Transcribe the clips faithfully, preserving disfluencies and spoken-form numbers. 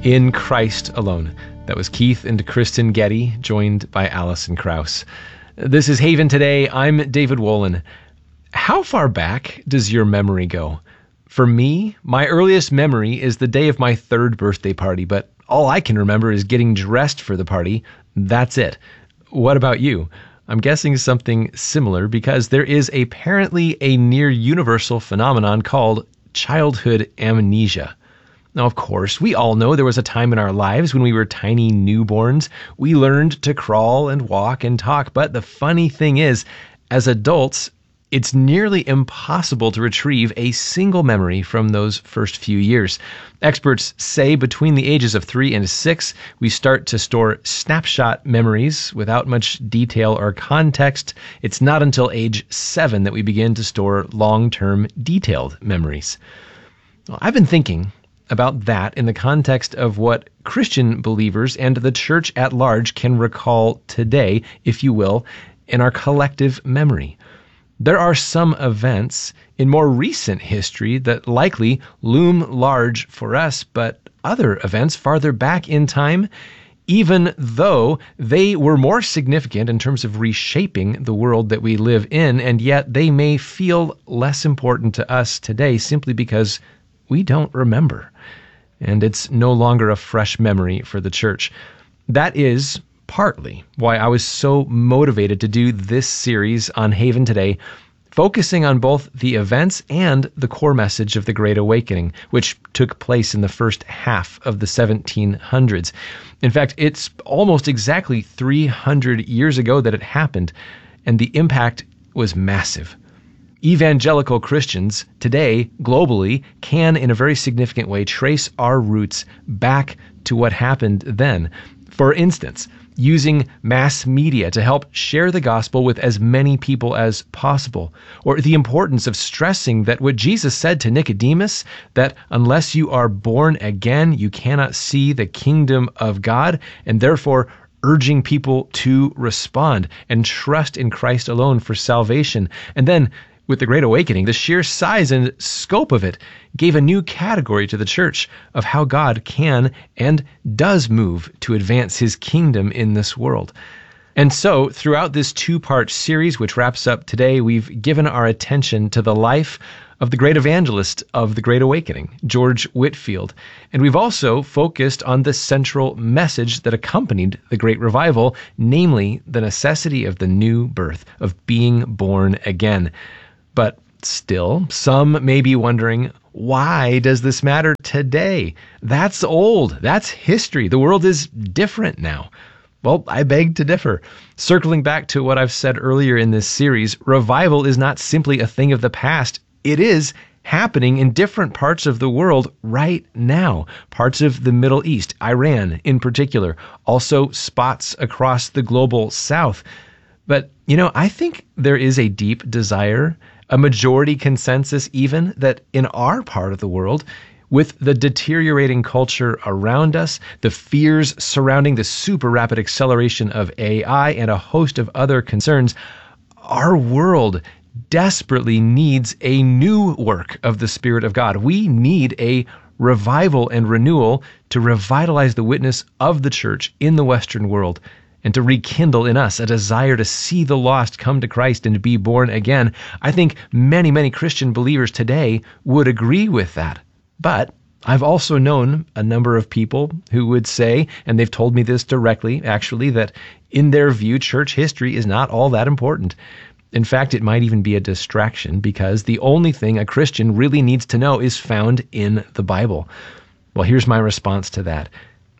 In Christ Alone. That was Keith and Kristen Getty, joined by Allison Krauss. This is Haven Today. I'm David Wolin. How far back does your memory go? For me, my earliest memory is the day of my third birthday party, but all I can remember is getting dressed for the party. That's it. What about you? I'm guessing something similar because there is apparently a near universal phenomenon called childhood amnesia. Now, of course, we all know there was a time in our lives when we were tiny newborns. We learned to crawl and walk and talk, but the funny thing is, as adults, it's nearly impossible to retrieve a single memory from those first few years. Experts say between the ages of three and six, we start to store snapshot memories without much detail or context. It's not until age seven that we begin to store long-term detailed memories. Well, I've been thinking about that in the context of what Christian believers and the church at large can recall today, if you will, in our collective memory. There are some events in more recent history that likely loom large for us, but other events farther back in time, even though they were more significant in terms of reshaping the world that we live in, and yet they may feel less important to us today simply because we don't remember. And it's no longer a fresh memory for the church. That is partly why I was so motivated to do this series on Haven Today, focusing on both the events and the core message of the Great Awakening, which took place in the first half of the seventeen hundreds. In fact, it's almost exactly three hundred years ago that it happened, and the impact was massive. Evangelical Christians today, globally, can in a very significant way trace our roots back to what happened then. For instance, using mass media to help share the gospel with as many people as possible, or the importance of stressing that what Jesus said to Nicodemus, that unless you are born again, you cannot see the kingdom of God, and therefore urging people to respond and trust in Christ alone for salvation. And then with the Great Awakening, the sheer size and scope of it gave a new category to the church of how God can and does move to advance his kingdom in this world. And so, throughout this two-part series, which wraps up today, we've given our attention to the life of the great evangelist of the Great Awakening, George Whitefield. And we've also focused on the central message that accompanied the Great Revival, namely the necessity of the new birth, of being born again. But still, some may be wondering, why does this matter today? That's old. That's history. The world is different now. Well, I beg to differ. Circling back to what I've said earlier in this series, revival is not simply a thing of the past. It is happening in different parts of the world right now. Parts of the Middle East, Iran in particular, also spots across the global south. But, you know, I think there is a deep desire, a majority consensus even, that in our part of the world, with the deteriorating culture around us, the fears surrounding the super rapid acceleration of A I, and a host of other concerns, our world desperately needs a new work of the Spirit of God. We need a revival and renewal to revitalize the witness of the church in the Western world, and to rekindle in us a desire to see the lost come to Christ and be born again. I think many, many Christian believers today would agree with that. But I've also known a number of people who would say, and they've told me this directly, actually, that in their view, church history is not all that important. In fact, it might even be a distraction because the only thing a Christian really needs to know is found in the Bible. Well, here's my response to that.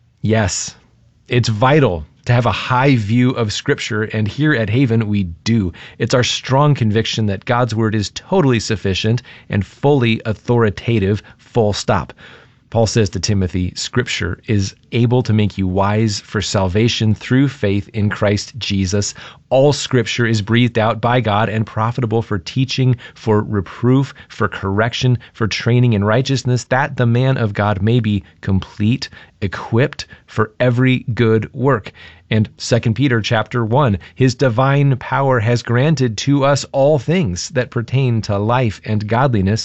Yes, it's vital to have a high view of Scripture, and here at Haven we do. It's our strong conviction that God's Word is totally sufficient and fully authoritative, full stop. Paul says to Timothy, Scripture is able to make you wise for salvation through faith in Christ Jesus. All Scripture is breathed out by God and profitable for teaching, for reproof, for correction, for training in righteousness, that the man of God may be complete, equipped for every good work. And Second Peter chapter one, his divine power has granted to us all things that pertain to life and godliness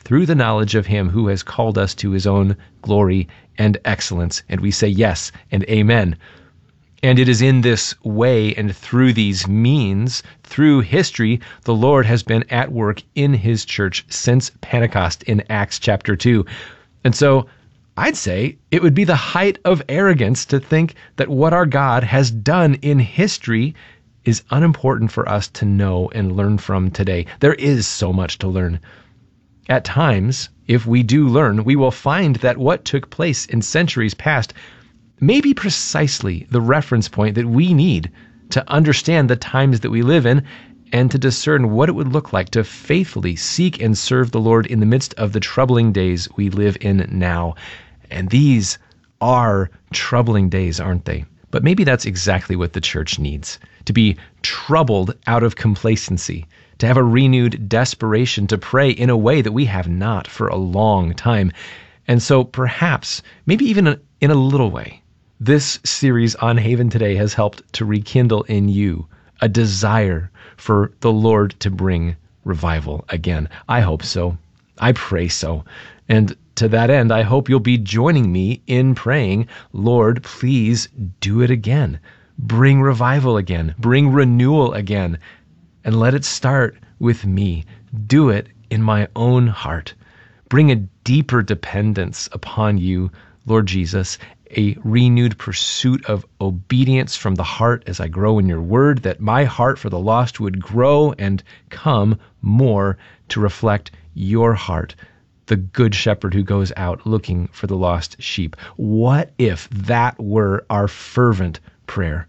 through the knowledge of him who has called us to his own glory and excellence. And we say yes and amen. And it is in this way and through these means, through history, the Lord has been at work in his church since Pentecost in Acts chapter two. And so I'd say it would be the height of arrogance to think that what our God has done in history is unimportant for us to know and learn from today. There is so much to learn. At times, if we do learn, we will find that what took place in centuries past may be precisely the reference point that we need to understand the times that we live in and to discern what it would look like to faithfully seek and serve the Lord in the midst of the troubling days we live in now. And these are troubling days, aren't they? But maybe that's exactly what the church needs, to be troubled out of complacency, to have a renewed desperation to pray in a way that we have not for a long time. And so perhaps, maybe even in a little way, this series on Haven Today has helped to rekindle in you a desire for the Lord to bring revival again. I hope so. I pray so. And to that end, I hope you'll be joining me in praying, Lord, please do it again. Bring revival again. Bring renewal again. And let it start with me. Do it in my own heart. Bring a deeper dependence upon you, Lord Jesus, a renewed pursuit of obedience from the heart as I grow in your word, that my heart for the lost would grow and come more to reflect your heart, the good shepherd who goes out looking for the lost sheep. What if that were our fervent prayer?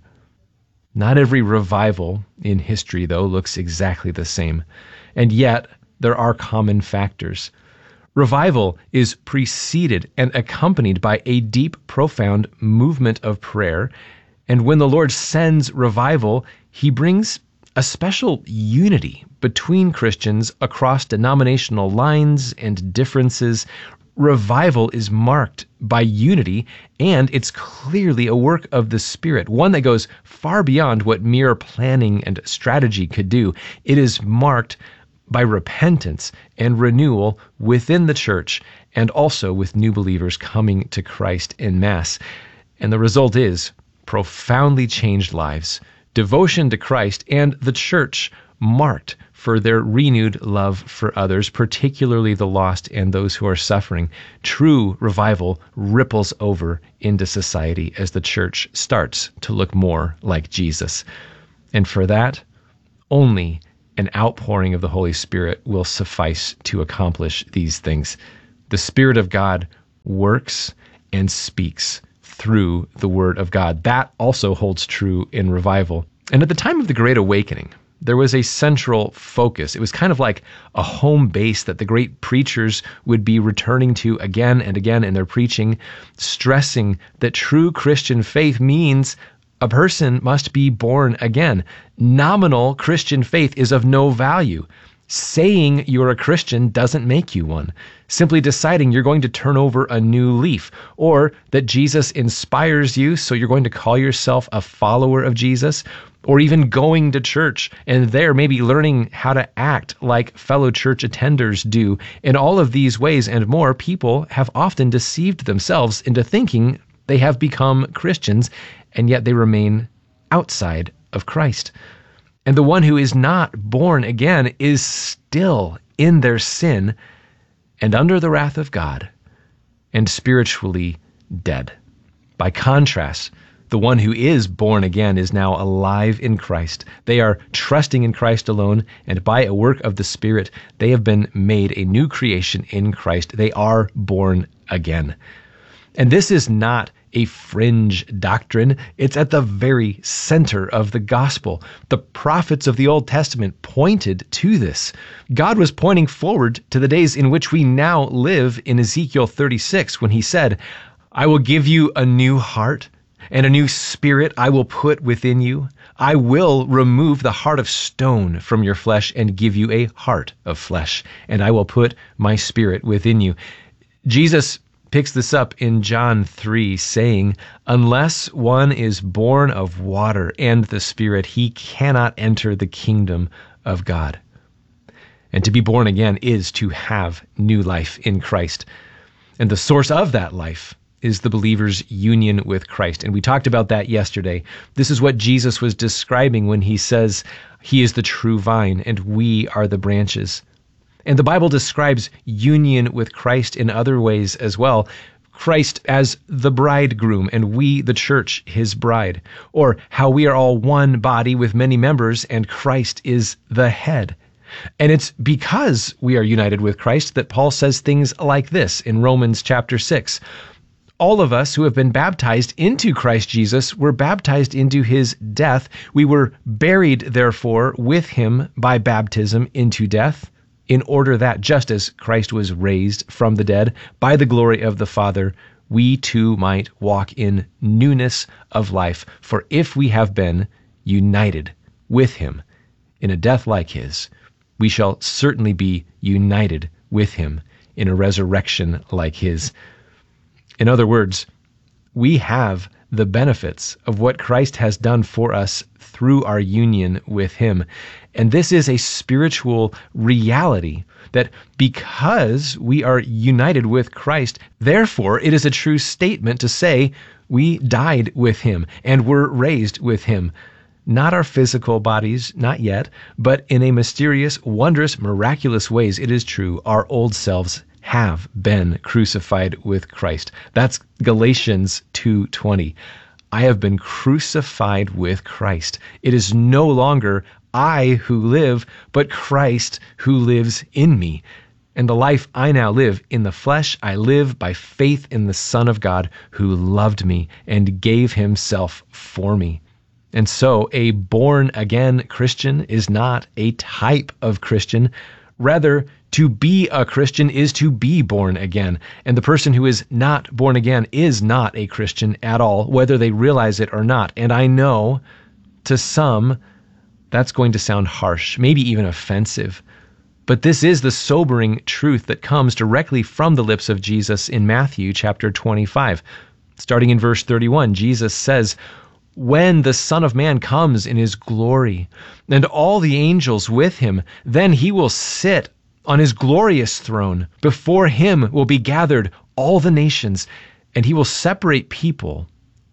Not every revival in history, though, looks exactly the same. And yet, there are common factors. Revival is preceded and accompanied by a deep, profound movement of prayer. And when the Lord sends revival, he brings a special unity between Christians across denominational lines and differences. Revival is marked by unity, and it's clearly a work of the Spirit, one that goes far beyond what mere planning and strategy could do. It is marked by repentance and renewal within the church, and also with new believers coming to Christ en masse. And the result is profoundly changed lives, devotion to Christ, and the church marked for their renewed love for others, particularly the lost and those who are suffering. True revival ripples over into society as the church starts to look more like Jesus. And for that, only an outpouring of the Holy Spirit will suffice to accomplish these things. The Spirit of God works and speaks through the Word of God. That also holds true in revival. And at the time of the Great Awakening, there was a central focus. It was kind of like a home base that the great preachers would be returning to again and again in their preaching, stressing that true Christian faith means a person must be born again. Nominal Christian faith is of no value. Saying you're a Christian doesn't make you one. Simply deciding you're going to turn over a new leaf, or that Jesus inspires you, so you're going to call yourself a follower of Jesus, or even going to church and there maybe learning how to act like fellow church attenders do. In all of these ways and more, people have often deceived themselves into thinking they have become Christians, and yet they remain outside of Christ. And the one who is not born again is still in their sin and under the wrath of God and spiritually dead. By contrast, the one who is born again is now alive in Christ. They are trusting in Christ alone, and by a work of the Spirit, they have been made a new creation in Christ. They are born again. And this is not a fringe doctrine. It's at the very center of the gospel. The prophets of the Old Testament pointed to this. God was pointing forward to the days in which we now live in Ezekiel thirty-six, when he said, I will give you a new heart, and a new spirit I will put within you. I will remove the heart of stone from your flesh and give you a heart of flesh, and I will put my spirit within you. Jesus picks this up in John three, saying, unless one is born of water and the Spirit, he cannot enter the kingdom of God. And to be born again is to have new life in Christ. And the source of that life is the believer's union with Christ. And we talked about that yesterday. This is what Jesus was describing when he says he is the true vine and we are the branches. And the Bible describes union with Christ in other ways as well. Christ as the bridegroom and we, the church, his bride. Or how we are all one body with many members and Christ is the head. And it's because we are united with Christ that Paul says things like this in Romans chapter six. All of us who have been baptized into Christ Jesus were baptized into his death. We were buried, therefore, with him by baptism into death, in order that just as Christ was raised from the dead by the glory of the Father, we too might walk in newness of life. For if we have been united with him in a death like his, we shall certainly be united with him in a resurrection like his. In other words, we have the benefits of what Christ has done for us through our union with him. And this is a spiritual reality that because we are united with Christ, therefore it is a true statement to say we died with him and were raised with him. Not our physical bodies, not yet, but in a mysterious, wondrous, miraculous ways, it is true, our old selves have been crucified with Christ. That's Galatians two twenty. I have been crucified with Christ. It is no longer I who live, but Christ who lives in me. And the life I now live in the flesh, I live by faith in the Son of God who loved me and gave himself for me. And so a born-again Christian is not a type of Christian. Rather, to be a Christian is to be born again. And the person who is not born again is not a Christian at all, whether they realize it or not. And I know to some that's going to sound harsh, maybe even offensive. But this is the sobering truth that comes directly from the lips of Jesus in Matthew chapter twenty-five. Starting in verse thirty-one, Jesus says, "When the Son of Man comes in his glory, and all the angels with him, then he will sit on his glorious throne. Before him will be gathered all the nations, and he will separate people,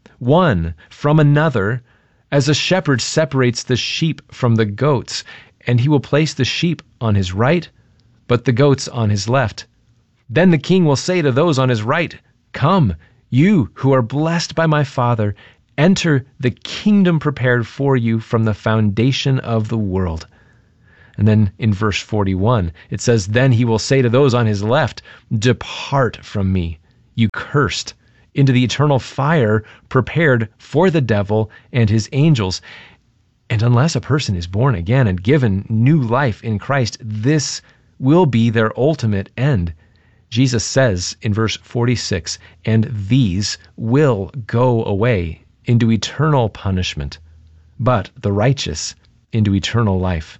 one from another, as a shepherd separates the sheep from the goats. And he will place the sheep on his right, but the goats on his left. Then the king will say to those on his right, 'Come, you who are blessed by my Father, enter the kingdom prepared for you from the foundation of the world.'" And then in verse forty-one, it says, "Then he will say to those on his left, 'Depart from me, you cursed, into the eternal fire prepared for the devil and his angels.'" And unless a person is born again and given new life in Christ, this will be their ultimate end. Jesus says in verse forty-six, "And these will go away into eternal punishment, but the righteous into eternal life."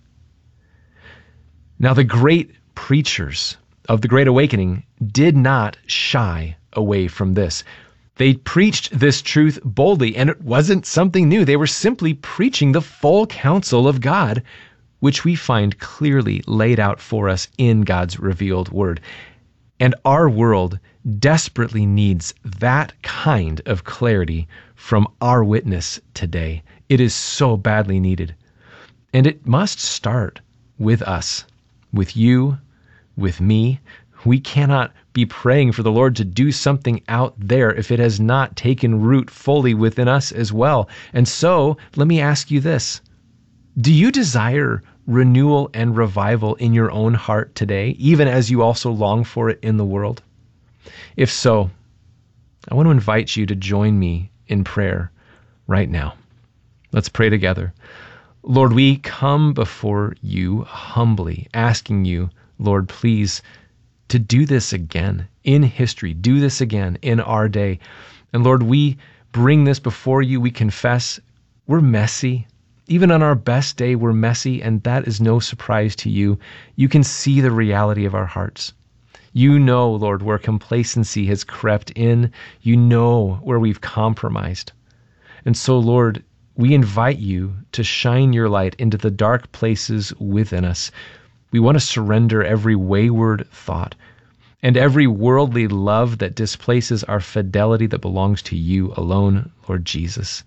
Now, the great preachers of the Great Awakening did not shy away from this. They preached this truth boldly, and it wasn't something new. They were simply preaching the full counsel of God, which we find clearly laid out for us in God's revealed word. And our world desperately needs that kind of clarity from our witness today. It is so badly needed. And it must start with us, with you, with me. We cannot be praying for the Lord to do something out there if it has not taken root fully within us as well. And so, let me ask you this. Do you desire renewal and revival in your own heart today, even as you also long for it in the world? If so, I want to invite you to join me in prayer right now. Let's pray together. Lord, we come before you humbly, asking you, Lord, please, to do this again in history, do this again in our day. And Lord, we bring this before you. We confess we're messy. Even on our best day, we're messy, and that is no surprise to you. You can see the reality of our hearts. You know, Lord, where complacency has crept in. You know where we've compromised. And so, Lord, we invite you to shine your light into the dark places within us. We want to surrender every wayward thought and every worldly love that displaces our fidelity that belongs to you alone, Lord Jesus.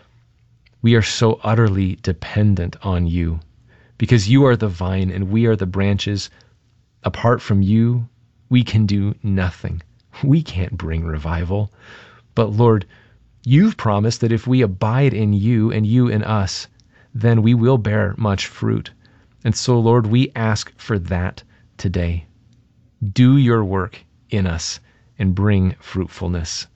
We are so utterly dependent on you because you are the vine and we are the branches. Apart from you, we can do nothing. We can't bring revival. But Lord, you've promised that if we abide in you and you in us, then we will bear much fruit. And so, Lord, we ask for that today. Do your work in us and bring fruitfulness.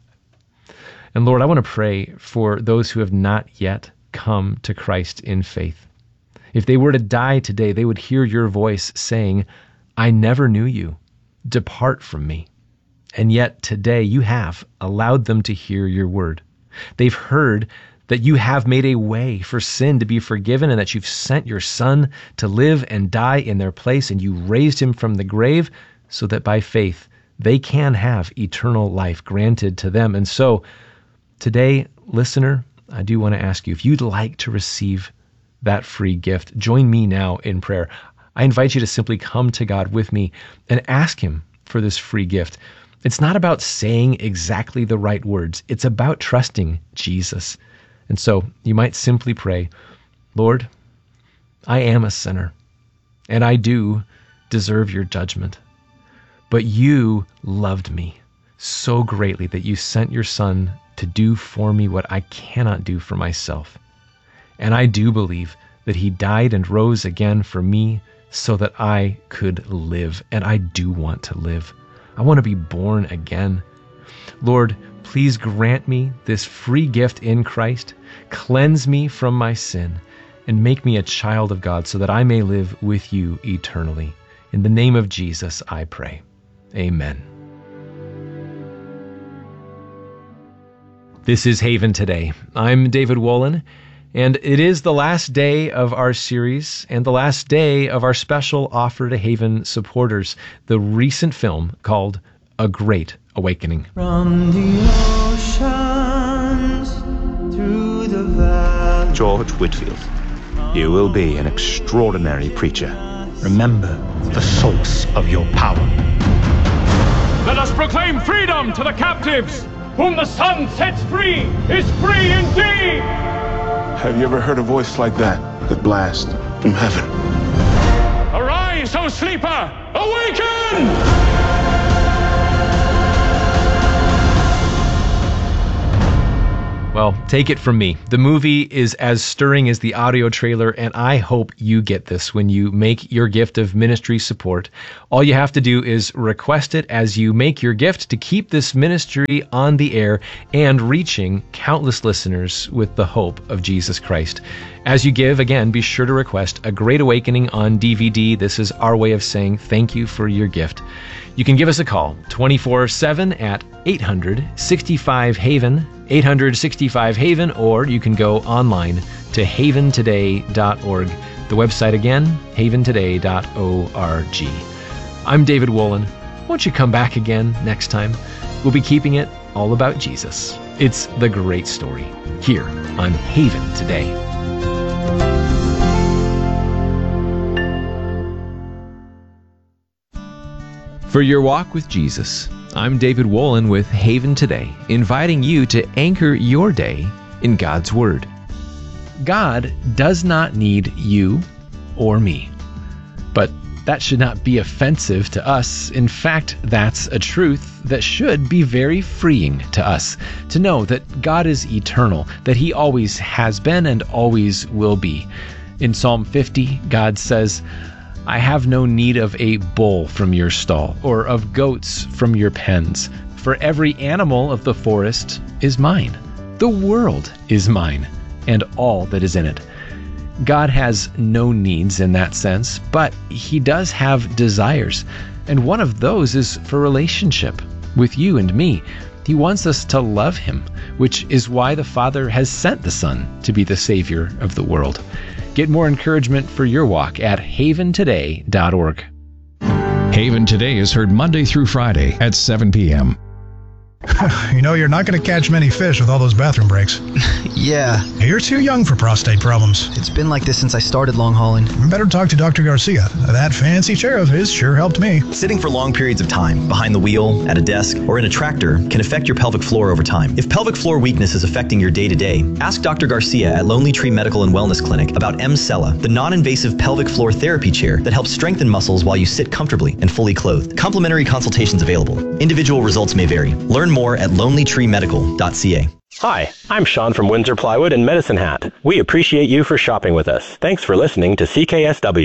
And Lord, I want to pray for those who have not yet come to Christ in faith. If they were to die today, they would hear your voice saying, I never knew you. Depart from me. And yet today you have allowed them to hear your word. They've heard that you have made a way for sin to be forgiven and that you've sent your Son to live and die in their place, and you raised him from the grave so that by faith they can have eternal life granted to them. And so today, listener, I do want to ask you, if you'd like to receive that free gift, join me now in prayer. I invite you to simply come to God with me and ask him for this free gift. It's not about saying exactly the right words. It's about trusting Jesus. And so you might simply pray, Lord, I am a sinner, and I do deserve your judgment. But you loved me so greatly that you sent your Son to do for me what I cannot do for myself. And I do believe that he died and rose again for me so that I could live, and I do want to live. I want to be born again. Lord, please grant me this free gift in Christ. Cleanse me from my sin and make me a child of God so that I may live with you eternally. In the name of Jesus, I pray. Amen. This is Haven Today. I'm David Wolin, and it is the last day of our series and the last day of our special offer to Haven supporters, the recent film called A Great Awakening. From the oceans through the valley. George Whitfield, you will be an extraordinary preacher. Remember the source of your power. Let us proclaim freedom to the captives. Whom the Son sets free is free indeed. Have you ever heard a voice like that? That blast from heaven. Arise, O sleeper! Awaken! Well, take it from me. The movie is as stirring as the audio trailer, and I hope you get this when you make your gift of ministry support. All you have to do is request it as you make your gift to keep this ministry on the air and reaching countless listeners with the hope of Jesus Christ. As you give, again, be sure to request A Great Awakening on D V D. This is our way of saying thank you for your gift. You can give us a call twenty-four seven at eight hundred sixty-five Haven, eight hundred sixty-five Haven, or you can go online to haven today dot org. The website again, haven today dot org. I'm David Wolin. Won't you come back again next time? We'll be keeping it all about Jesus. It's the great story here on Haven Today. For your walk with Jesus, I'm David Wolin with Haven Today, inviting you to anchor your day in God's Word. God does not need you or me, but that should not be offensive to us. In fact, that's a truth that should be very freeing to us, to know that God is eternal, that He always has been and always will be. In Psalm fifty, God says, I have no need of a bull from your stall, or of goats from your pens, for every animal of the forest is mine. The world is mine, and all that is in it. God has no needs in that sense, but He does have desires, and one of those is for relationship with you and me. He wants us to love Him, which is why the Father has sent the Son to be the Savior of the world. Get more encouragement for your walk at haven today dot org. Haven Today is heard Monday through Friday at seven p.m. You know, you're not going to catch many fish with all those bathroom breaks. Yeah. You're too young for prostate problems. It's been like this since I started long hauling. Better talk to Doctor Garcia. That fancy chair of his sure helped me. Sitting for long periods of time, behind the wheel, at a desk, or in a tractor, can affect your pelvic floor over time. If pelvic floor weakness is affecting your day-to-day, ask Doctor Garcia at Lonely Tree Medical and Wellness Clinic about M-Cella, the non-invasive pelvic floor therapy chair that helps strengthen muscles while you sit comfortably and fully clothed. Complimentary consultations available. Individual results may vary. Learn more at lonely tree medical dot c a. Hi, I'm Sean from Windsor Plywood and Medicine Hat. We appreciate you for shopping with us. Thanks for listening to C K S W.